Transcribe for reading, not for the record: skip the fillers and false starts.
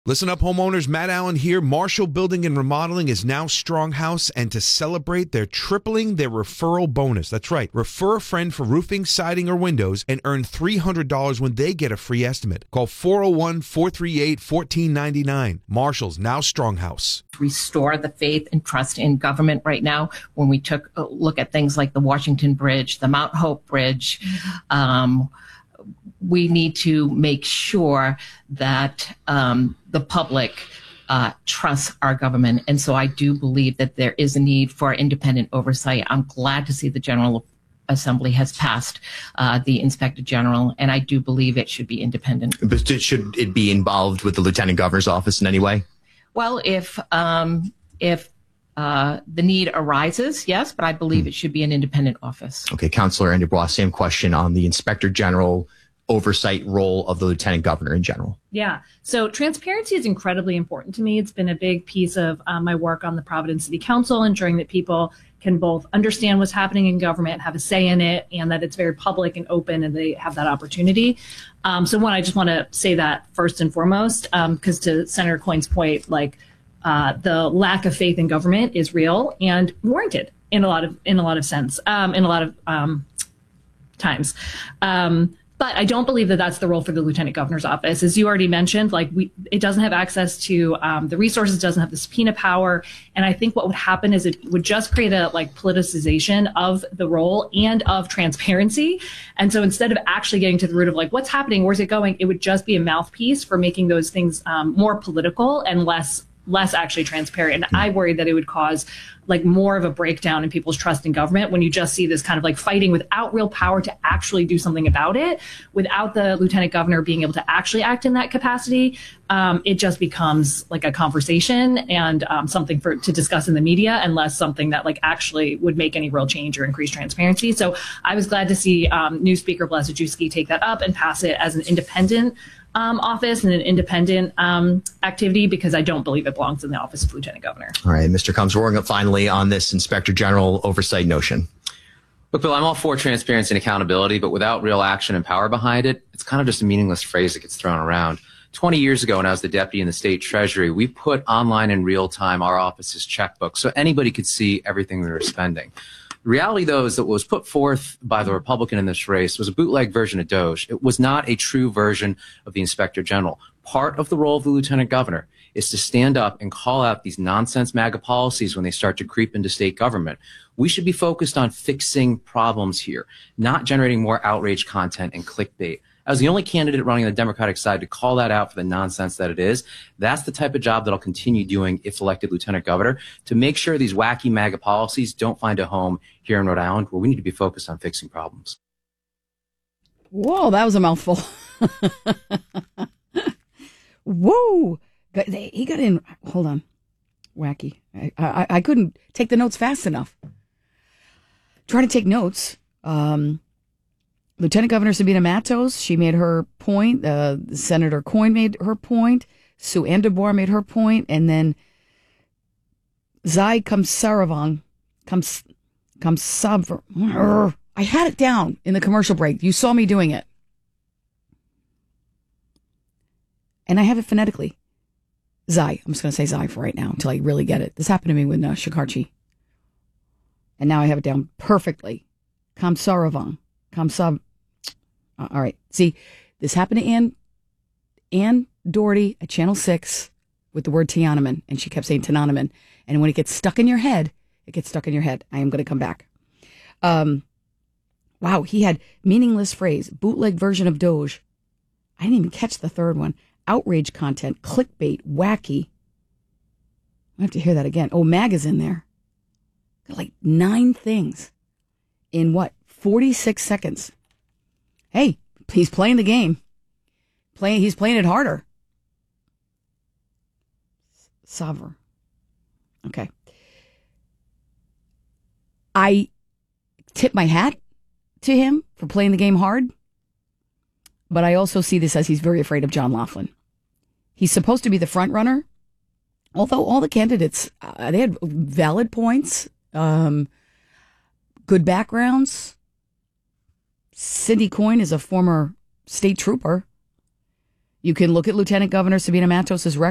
Listen up, homeowners. Matt Allen here. Marshall Building and Remodeling is now Stronghouse, and to celebrate, they're tripling their referral bonus. That's right. Refer a friend for roofing, siding, or windows and earn $300 when they get a free estimate. Call 401-438-1499. Marshall's now Stronghouse. Restore the faith and trust in government right now. When we took a look at things like the Washington Bridge, the Mount Hope Bridge, we need to make sure that the public trusts our government. And so I do believe that there is a need for independent oversight. I'm glad to see the General Assembly has passed the Inspector General, and I do believe it should be independent. But should it be involved with the Lieutenant Governor's office in any way? Well, if the need arises, yes, but I believe it should be an independent office. Okay, Councilor Dubois, same question on the Inspector General oversight role of the Lieutenant Governor in general. Yeah. So transparency is incredibly important to me. It's been a big piece of my work on the Providence City Council, ensuring that people can both understand what's happening in government, have a say in it, and that it's very public and open and they have that opportunity. So one, I just want to say that first and foremost, because to Senator Coyne's point, the lack of faith in government is real and warranted in a lot of sense, in a lot of times. But I don't believe that that's the role for the Lieutenant Governor's office. As you already mentioned, it doesn't have access to the resources, doesn't have the subpoena power. And I think what would happen is it would just create a politicization of the role and of transparency. And so instead of actually getting to the root of what's happening, where's it going, it would just be a mouthpiece for making those things more political and less actually transparent. And I worry that it would cause more of a breakdown in people's trust in government when you just see this kind of fighting without real power to actually do something about it, without the Lieutenant Governor being able to actually act in that capacity. It just becomes a conversation and something to discuss in the media, and less something that actually would make any real change or increase transparency. So I was glad to see new Speaker Blaszczewski take that up and pass it as an independent office and an independent activity, because I don't believe it belongs in the office of Lieutenant Governor. All right, Mr. Combs, we're going finally on this Inspector General oversight notion. Look, Bill, I'm all for transparency and accountability, but without real action and power behind it, it's kind of just a meaningless phrase that gets thrown around. 20 years ago, when I was the deputy in the state treasury, we put online in real time our office's checkbook so anybody could see everything we were spending. The reality, though, is that what was put forth by the Republican in this race was a bootleg version of DOJ. It was not a true version of the Inspector General. Part of the role of the Lieutenant Governor is to stand up and call out these nonsense MAGA policies when they start to creep into state government. We should be focused on fixing problems here, not generating more outrage content and clickbait. As the only candidate running on the Democratic side to call that out for the nonsense that it is, that's the type of job that I'll continue doing if elected Lieutenant Governor, to make sure these wacky MAGA policies don't find a home here in Rhode Island, where we need to be focused on fixing problems. Whoa, that was a mouthful. Whoa. He got in. Hold on. Wacky. I couldn't take the notes fast enough. Trying to take notes. Lieutenant Governor Sabina Matos, she made her point. Senator Coyne made her point. Sue Ann DeBoer made her point. And then Zai Kamsaravong. I had it down in the commercial break. You saw me doing it. And I have it phonetically. Zai. I'm just going to say Zai for right now until I really get it. This happened to me with Shakarchi. And now I have it down perfectly. Kamsaravong. All right. See, this happened to Ann Doherty at Channel 6 with the word Tiananmen. And she kept saying Tiananmen. And when it gets stuck in your head, it gets stuck in your head. I am going to come back. Wow. He had meaningless phrase, bootleg version of Doge. I didn't even catch the third one. Outrage content, clickbait, wacky. I have to hear that again. Oh, MAG is in there. Got 9 things in 46 seconds. Hey, he's playing the game. He's playing it harder. Savre. Okay. I tip my hat to him for playing the game hard. But I also see this as he's very afraid of John Laughlin. He's supposed to be the front runner. Although all the candidates, they had valid points, good backgrounds. Cindy Coyne is a former state trooper. You can look at Lieutenant Governor Sabina Matos' record.